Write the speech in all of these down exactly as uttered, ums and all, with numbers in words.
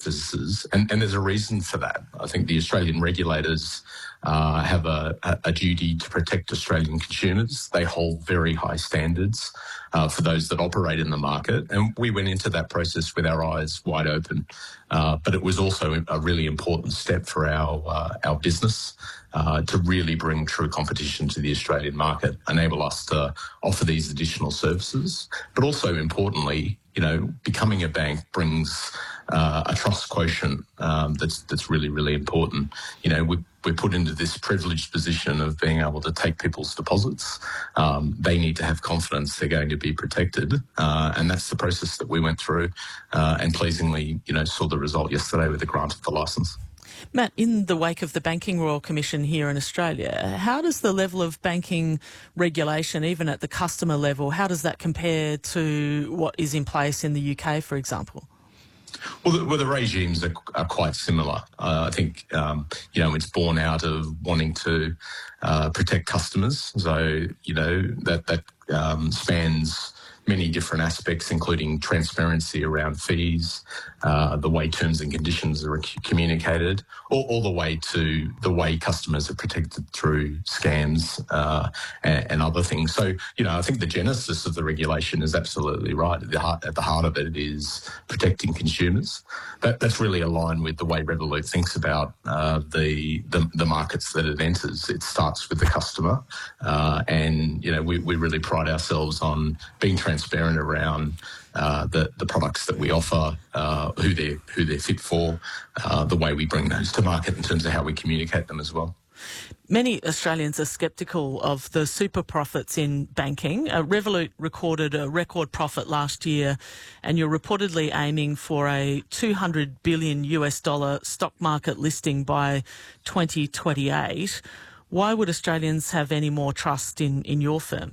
businesses, and, and there's a reason for that. I think the Australian regulators uh, have a, a duty to protect Australian consumers. They hold very high standards uh, for those that operate in the market, and we went into that process with our eyes wide open. Uh, but it was also a really important step for our uh, our business uh, to really bring true competition to the Australian market, enable us to offer these additional services, but also importantly, you know, becoming a bank brings uh, a trust quotient um, that's that's really, really important. You know, we, we're put into this privileged position of being able to take people's deposits. Um, they need to have confidence they're going to be protected, uh, and that's the process that we went through, uh, and pleasingly, you know, saw the result yesterday with the grant of the licence. Matt, in the wake of the Banking Royal Commission here in Australia, how does the level of banking regulation, even at the customer level, how does that compare to what is in place in the U K, for example? Well, the, well, the regimes are, are quite similar. Uh, I think, um, you know, it's born out of wanting to uh, protect customers. So, you know, that, that um, spans many different aspects, including transparency around fees, uh, the way terms and conditions are communicated, all, all the way to the way customers are protected through scams uh, and, and other things. So, you know, I think the genesis of the regulation is absolutely right. At the heart, at the heart of it is protecting consumers. That, that's really aligned with the way Revolut thinks about uh, the, the the markets that it enters. It starts with the customer, uh, and, you know, we, we really pride ourselves on being transparent transparent around uh, the the products that we offer, uh, who they're who they're fit for, uh, the way we bring those to market in terms of how we communicate them as well. Many Australians are sceptical of the super profits in banking. Uh, Revolut recorded a record profit last year, and you're reportedly aiming for a two hundred billion U S dollar stock market listing by twenty twenty-eight. Why would Australians have any more trust in, in your firm?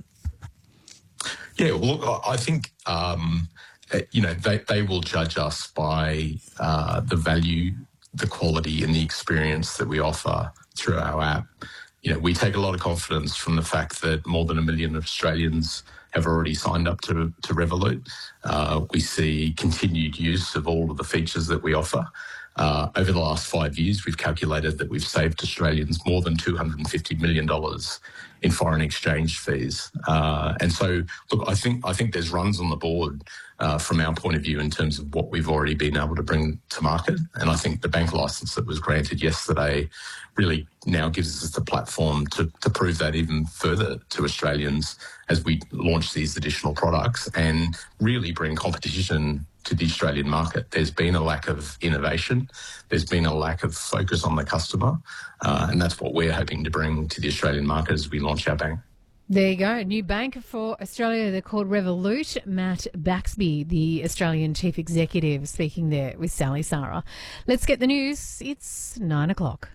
Yeah, well, look, I think, um, you know, they, they will judge us by uh, the value, the quality and the experience that we offer through our app. You know, we take a lot of confidence from the fact that more than a million Australians have already signed up to, to Revolut. Uh, we see continued use of all of the features that we offer. Uh, over the last five years, we've calculated that we've saved Australians more than two hundred fifty million dollars in foreign exchange fees. Uh, and so, look, I think I think there's runs on the board uh, from our point of view in terms of what we've already been able to bring to market. And I think the bank licence that was granted yesterday really now gives us the platform to, to prove that even further to Australians as we launch these additional products and really bring competition to the Australian market. There's been a lack of innovation. There's been a lack of focus on the customer. Uh, and that's what we're hoping to bring to the Australian market as we launch our bank. There you go. New bank for Australia. They're called Revolut. Matt Baxby, the Australian Chief Executive, speaking there with Sally Sarah. Let's get the news. It's nine o'clock.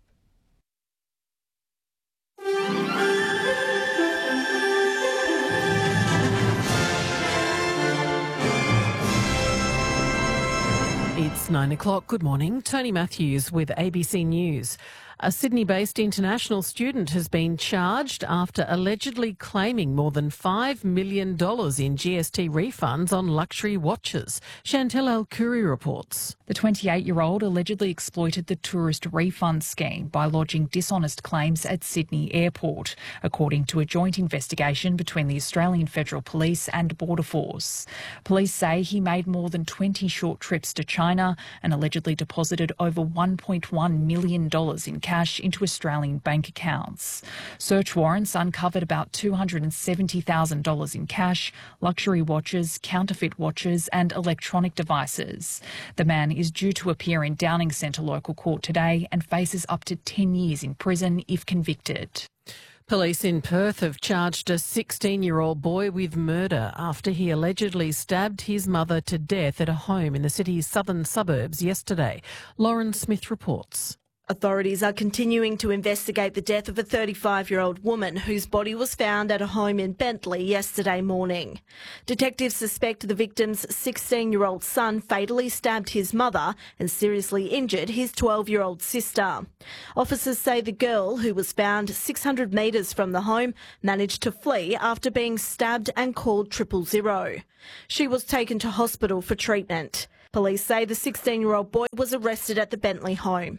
It's nine o'clock. Good morning. Tony Matthews with A B C News. A Sydney-based international student has been charged after allegedly claiming more than five million dollars in G S T refunds on luxury watches. Chantel El-Khoury reports. The twenty-eight-year-old allegedly exploited the tourist refund scheme by lodging dishonest claims at Sydney Airport, according to a joint investigation between the Australian Federal Police and Border Force. Police say he made more than twenty short trips to China and allegedly deposited over one point one million dollars in cash into Australian bank accounts. Search warrants uncovered about two hundred seventy thousand dollars in cash, luxury watches, counterfeit watches and electronic devices. The man is due to appear in Downing Centre local court today and faces up to ten years in prison if convicted. Police in Perth have charged a sixteen-year-old boy with murder after he allegedly stabbed his mother to death at a home in the city's southern suburbs yesterday. Lauren Smith reports. Authorities are continuing to investigate the death of a thirty-five-year-old woman whose body was found at a home in Bentley yesterday morning. Detectives suspect the victim's sixteen-year-old son fatally stabbed his mother and seriously injured his twelve-year-old sister. Officers say the girl, who was found six hundred metres from the home, managed to flee after being stabbed and called triple zero. She was taken to hospital for treatment. Police say the sixteen-year-old boy was arrested at the Bentley home.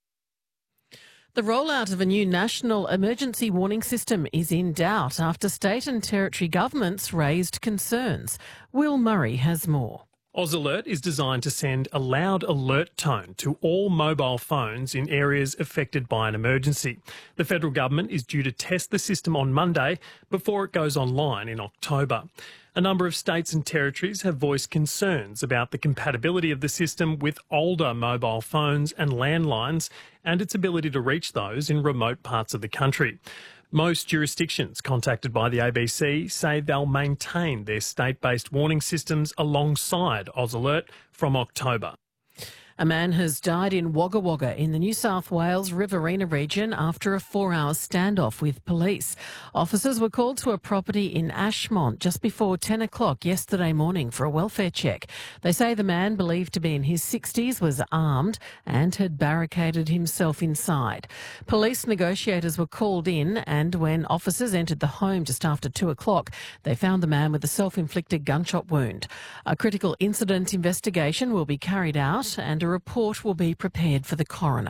The rollout of a new national emergency warning system is in doubt after state and territory governments raised concerns. Will Murray has more. AusAlert is designed to send a loud alert tone to all mobile phones in areas affected by an emergency. The federal government is due to test the system on Monday before it goes online in October. A number of states and territories have voiced concerns about the compatibility of the system with older mobile phones and landlines and its ability to reach those in remote parts of the country. Most jurisdictions contacted by the A B C say they'll maintain their state-based warning systems alongside AusAlert from October. A man has died in Wagga Wagga in the New South Wales Riverina region after a four-hour standoff with police. Officers were called to a property in Ashmont just before ten o'clock yesterday morning for a welfare check. They say the man, believed to be in his sixties, was armed and had barricaded himself inside. Police negotiators were called in, and when officers entered the home just after two o'clock, they found the man with a self-inflicted gunshot wound. A critical incident investigation will be carried out and a report will be prepared for the coroner.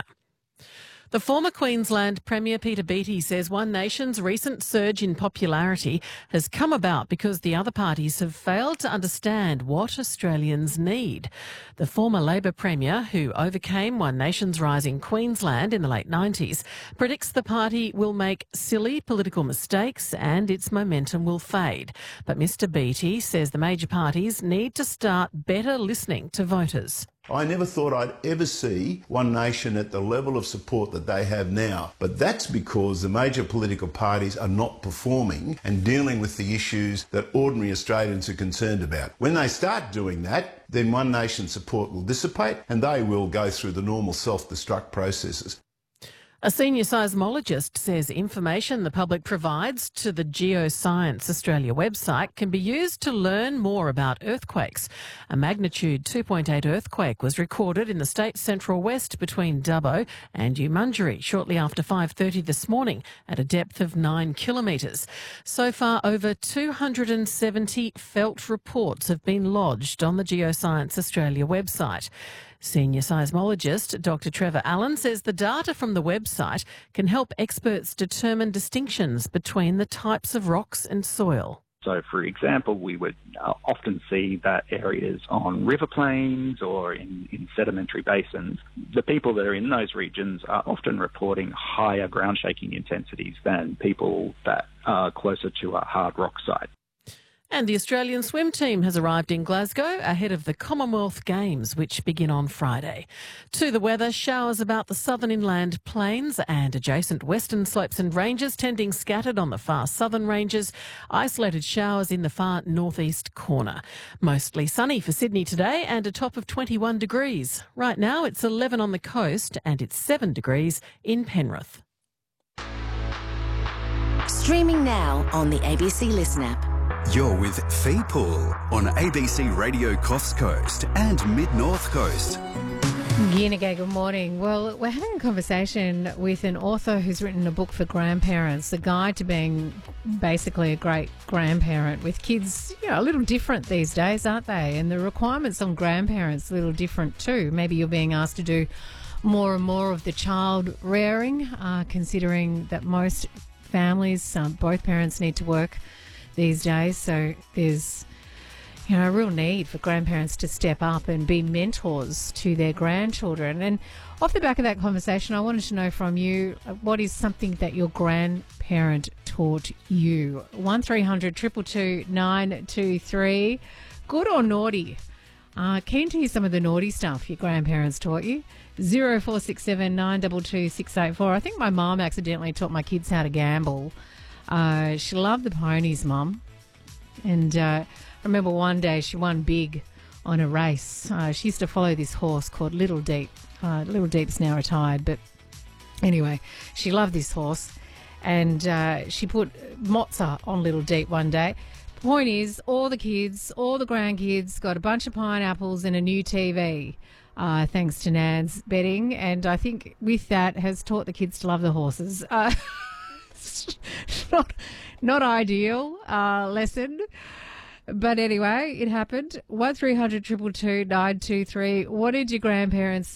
The former Queensland Premier Peter Beattie says One Nation's recent surge in popularity has come about because the other parties have failed to understand what Australians need. The former Labor Premier, who overcame One Nation's rise in Queensland in the late nineties, predicts the party will make silly political mistakes and its momentum will fade. But Mr Beattie says the major parties need to start better listening to voters. I never thought I'd ever see One Nation at the level of support that they have now. But that's because the major political parties are not performing and dealing with the issues that ordinary Australians are concerned about. When they start doing that, then One Nation support will dissipate and they will go through the normal self-destruct processes. A senior seismologist says information the public provides to the Geoscience Australia website can be used to learn more about earthquakes. A magnitude two point eight earthquake was recorded in the state's central west between Dubbo and Umundjeri shortly after five thirty this morning at a depth of nine kilometres. So far, over two hundred seventy felt reports have been lodged on the Geoscience Australia website. Senior seismologist Doctor Trevor Allen says the data from the website can help experts determine distinctions between the types of rocks and soil. So, for example, we would uh, often see that areas on river plains or in, in sedimentary basins, the people that are in those regions are often reporting higher ground shaking intensities than people that are closer to a hard rock site. And the Australian swim team has arrived in Glasgow ahead of the Commonwealth Games, which begin on Friday. To the weather, showers about the southern inland plains and adjacent western slopes and ranges, tending scattered on the far southern ranges, isolated showers in the far northeast corner. Mostly sunny for Sydney today and a top of twenty-one degrees. Right now it's eleven on the coast and it's seven degrees in Penrith. Streaming now on the A B C Listen app. You're with Fee Poole on A B C Radio Coffs Coast and Mid-North Coast. Ginniga, good morning. Well, we're having a conversation with an author who's written a book for grandparents, a guide to being basically a great grandparent with kids, you know, a little different these days, aren't they? And the requirements on grandparents are a little different too. Maybe you're being asked to do more and more of the child rearing, uh, considering that most families, um, both parents need to work these days, so there's, you know, a real need for grandparents to step up and be mentors to their grandchildren. And off the back of that conversation, I wanted to know from you, what is something that your grandparent taught you? one three hundred two two two nine two three. Good or naughty? Uh, keen to hear some of the naughty stuff your grandparents taught you. zero four six seven nine two two six eight four. I think my mum accidentally taught my kids how to gamble. Uh, she loved the ponies, Mum. And uh, I remember one day she won big on a race. Uh, she used to follow this horse called Little Deep. Uh, Little Deep's now retired, but anyway, she loved this horse. And uh, she put Mozza on Little Deep one day. Point is, all the kids, all the grandkids got a bunch of pineapples and a new T V. Uh, thanks to Nan's betting. And I think with that has taught the kids to love the horses. Uh, not not ideal uh, lesson. But anyway, it happened. one three hundred two two two nine two three. What did your grandparents